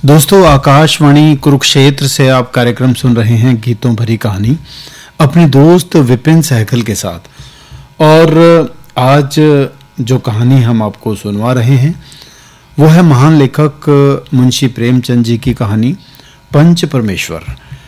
दोस्तों, आकाशवाणी कुरुक्षेत्र से आप कार्यक्रम सुन रहे हैं गीतों भरी कहानी अपने दोस्त विपिन सहगल के साथ। और आज जो कहानी हम आपको सुनवा रहे हैं वो है महान लेखक मुंशी प्रेमचंद जी की कहानी पंच परमेश्वर।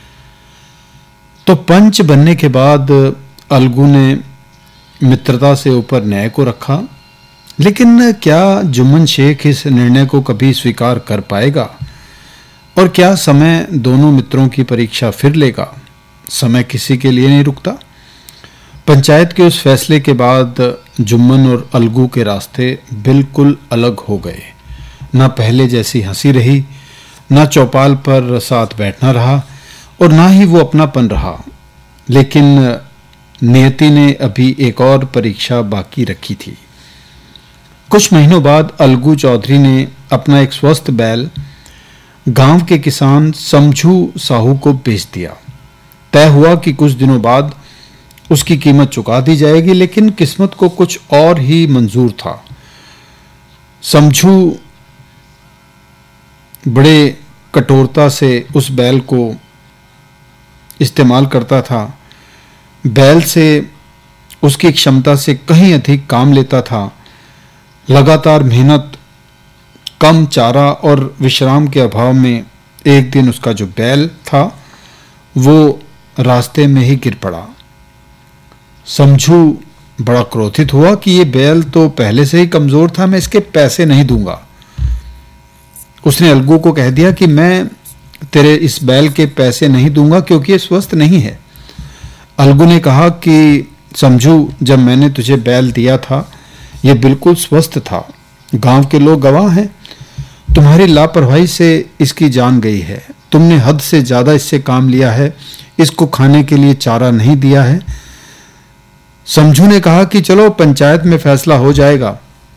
तो पंच बनने के बाद अलगू ने मित्रता से ऊपर न्याय को रखा, लेकिन क्या जुम्मन शेख इस निर्णय को कभी स्वीकार कर पाएगा? और क्या समय दोनों मित्रों की परीक्षा फिर लेगा? समय किसी के लिए नहीं रुकता। पंचायत के उस फैसले के बाद जुम्मन और अलगू के रास्ते बिल्कुल अलग हो गए। ना पहले जैसी हंसी रही, ना चौपाल पर साथ बैठना रहा और ना ही वो अपनापन रहा। लेकिन नियति ने अभी एक और परीक्षा बाकी रखी थी। कुछ महीनों बाद अलगू चौधरी ने अपना एक स्वस्थ बैल गांव के किसान समझू साहू को बेच दिया। तय हुआ कि कुछ दिनों बाद उसकी कीमत चुका दी जाएगी, लेकिन किस्मत को कुछ और ही मंजूर था। समझू बड़े कठोरता से उस बैल को इस्तेमाल करता था। बैल से उसकी क्षमता से कहीं अधिक काम लेता था। लगातार मेहनत, कम चारा और विश्राम के अभाव में एक दिन उसका जो बैल था वो रास्ते में ही गिर पड़ा। समझू बड़ा क्रोधित हुआ कि ये बैल तो पहले से ही कमजोर था, मैं इसके पैसे नहीं दूंगा। उसने अलगू को कह दिया कि मैं तेरे इस बैल के पैसे नहीं दूंगा क्योंकि ये स्वस्थ नहीं है। अलगू ने कहा कि समझू, जब मैंने तुझे बैल दिया था ये बिल्कुल स्वस्थ था। गांव के लोग गवाह हैं। तुम्हारी लापरवाही से इसकी जान गई है। तुमने हद से ज्यादा इससे काम लिया है। इसको खाने के लिए चारा नहीं दिया है। समझू ने कहा कि चलो पंचायत में फैसला हो जाएगा।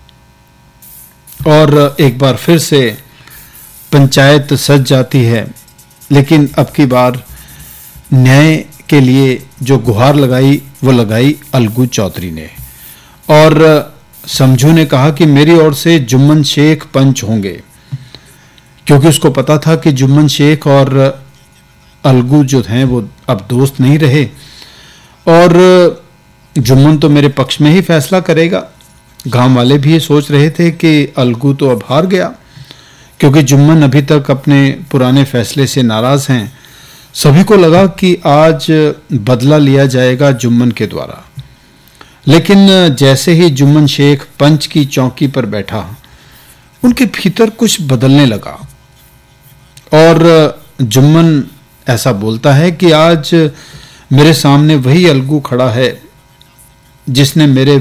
और एक बार फिर से पंचायत सज जाती है, लेकिन अब की बार न्याय के लिए जो गुहार लगाई वो लगाई अलगू चौधरी ने। और समझू ने कहा कि मेरी ओर से जुम्मन शेख पंच होंगे, क्योंकि उसको पता था कि जुम्मन शेख और अलगू जो हैं वो अब दोस्त नहीं रहे और जुम्मन तो मेरे पक्ष में ही फैसला करेगा। गांव वाले भी ये सोच रहे थे कि अलगू तो अब हार गया, क्योंकि जुम्मन अभी तक अपने पुराने फैसले से नाराज हैं। सभी को लगा कि आज बदला लिया जाएगा जुम्मन के द्वारा। लेकिन जैसे ही जुम्मन शेख पंच की चौकी पर बैठा, उनके भीतर कुछ बदलने लगा। और जुम्मन ऐसा बोलता है कि आज मेरे सामने वही अलगू खड़ा है जिसने मेरे